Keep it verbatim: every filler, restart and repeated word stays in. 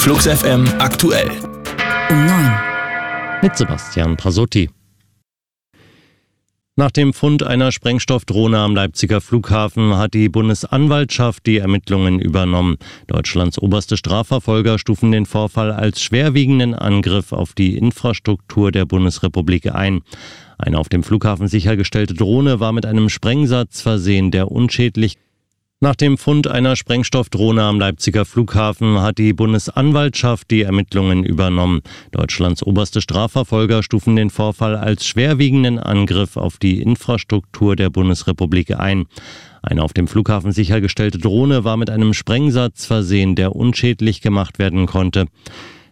Flux F M aktuell. Um neun. Mit Sebastian Prasotti. Nach dem Fund einer Sprengstoffdrohne am Leipziger Flughafen hat die Bundesanwaltschaft die Ermittlungen übernommen. Deutschlands oberste Strafverfolger stufen den Vorfall als schwerwiegenden Angriff auf die Infrastruktur der Bundesrepublik ein. Eine auf dem Flughafen sichergestellte Drohne war mit einem Sprengsatz versehen, der unschädlich. Nach dem Fund einer Sprengstoffdrohne am Leipziger Flughafen hat die Bundesanwaltschaft die Ermittlungen übernommen. Deutschlands oberste Strafverfolger stufen den Vorfall als schwerwiegenden Angriff auf die Infrastruktur der Bundesrepublik ein. Eine auf dem Flughafen sichergestellte Drohne war mit einem Sprengsatz versehen, der unschädlich gemacht werden konnte.